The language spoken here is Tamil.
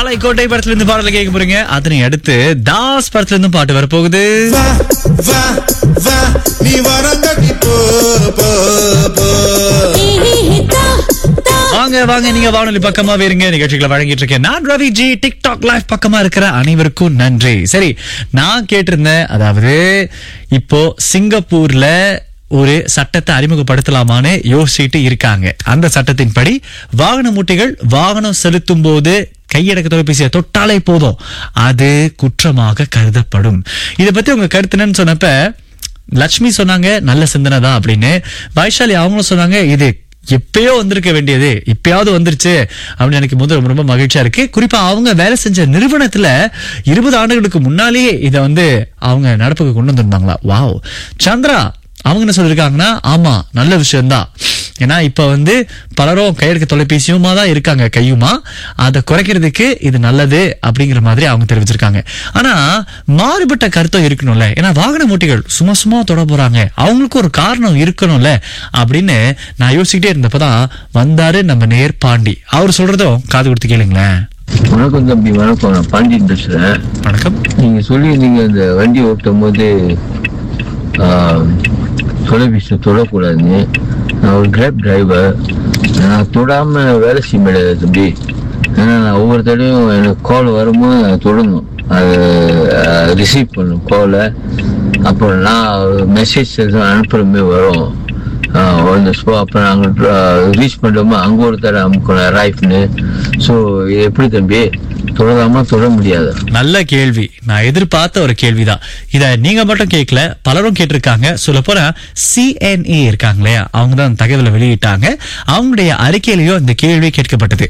பாலைக்கோட்டை படத்துல இருந்து பாடல கேட்க போறீங்க. அதனை அடுத்து தாஸ் படத்துல இருந்து பாட்டு வரப்போகுது. நீ வரங்கடி போ போ போ. வாங்க வாங்க, நீங்க வானொலி பக்கமா இருங்க. நிகழ்ச்சிகளை வழங்கிட்டு இருக்கேன் நான் ரவி ஜி. டிக்டாக் லைவ் பக்கமா இருக்கிற அனைவருக்கும் நன்றி. சரி, நான் கேட்டிருந்தேன், அதாவது இப்போ சிங்கப்பூர்ல ஒரு சட்டத்தை அறிமுகப்படுத்தலாமான்னு யோசிச்சுட்டு இருக்காங்க. அந்த சட்டத்தின்படி வாகன மூட்டைகள் வாகனம் செலுத்தும் போது கையடக்க தொலைபேசியை தொட்டாலே போதும், அது குற்றமாக கருதப்படும். இதை பத்தி உங்க கருத்து என்னன்னு சொன்னப்ப லட்சுமி சொன்னாங்க நல்ல சிந்தனை தான் அப்படின்னு. வைஷாலி அவங்களும் சொன்னாங்க இது எப்பயோ வந்திருக்க வேண்டியது, இப்பயாவது வந்துருச்சு அப்படின்னு எனக்கு முதல் ரொம்ப மகிழ்ச்சியா இருக்கு. குறிப்பா அவங்க வேலை செஞ்ச நிறுவனத்துல 20 ஆண்டுகளுக்கு முன்னாலேயே இதை அவங்க நடப்புக்கு கொண்டு வந்திருந்தாங்களா. வாவ். சந்திரா அவங்க என்ன சொல்லிருக்காங்கன்னா, ஆமா நல்ல விஷயம்தான். ஏன்னா இப்ப பலரும் கையெடுக்க தொலைபேசியுமா தான் இருக்காங்க, கையுமா. அதை குறைக்கிறதுக்கு இது நல்லது அப்படிங்கிற மாதிரி அவங்க தெரிவிச்சிருக்காங்க. ஆனா மாறுபட்ட கருத்தும் இருக்கணும்ல. ஏன்னா வாகன மூட்டைகள் சும்மா சும்மா தொட போறாங்க, அவங்களுக்கு ஒரு காரணம் இருக்கணும்ல அப்படின்னு நான் யோசிச்சுக்கிட்டே இருந்தப்பதான் வந்தாரு நம்ம நேர் பாண்டி. அவர் சொல்றதும் காது கொடுத்து கேளுங்களேன். வணக்கம் தம்பி. வணக்கம், நான் பாண்டியன் பேசுறேன். வணக்கம். நீங்க சொல்லியிருந்தீங்க இந்த வண்டி ஓட்டும் போது தொலைபேசி தொடக்கூடாதுன்னு. நான் ஒரு கிராப் டிரைவர், நான் தொடாம வேலை செய்ய முடியாது தம்பி. ஏன்னா நான் ஒவ்வொரு தடையும் எனக்கு கால் வரும்போது நான் தொடணும், அது ரிசீவ் பண்ணும் காலை. அப்புறம் நான் மெசேஜ் அனுப்புறமே வரும் அப்ப நாங்க ரீச் பண்றோமோ அங்க ஒரு தடவை அமுக்கணும் ரைஃப்னு. ஸோ இது எப்படி தம்பி, தொடராம தொட முடியாது? நல்ல கேள்வி, நான் எதிர்பார்த்த ஒரு கேள்விதான். இத நீங்க மட்டும் கேட்கல, பலரும் கேட்டிருக்காங்க. சொல்ல போற CNA இருக்காங்களே, அவங்க தான் தகவலை வெளியிட்டாங்க. அவங்களுடைய அறிக்கையிலயும் இந்த கேள்வி கேட்கப்பட்டது.